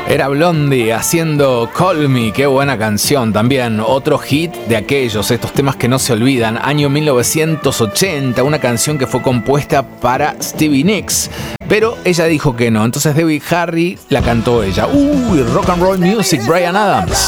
Era Blondie haciendo Call Me, qué buena canción también, otro hit de aquellos, estos temas que no se olvidan, año 1980, una canción que fue compuesta para Stevie Nicks, pero ella dijo que no, entonces Debbie Harry la cantó ella. Rock and roll music, Bryan Adams.